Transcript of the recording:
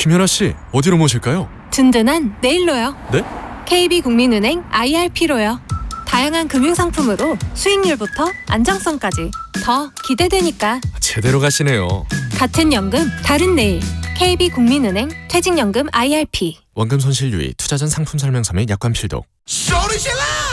김연아 씨, 어디로 모실까요? 든든한 내일로요. 네? KB국민은행 IRP로요. 다양한 금융상품으로 수익률부터 안정성까지 더 기대되니까. 제대로 가시네요. 같은 연금, 다른 내일. KB국민은행 퇴직연금 IRP. 원금 손실 유의, 투자 전 상품 설명서 및 약관 필독. 소리 질러!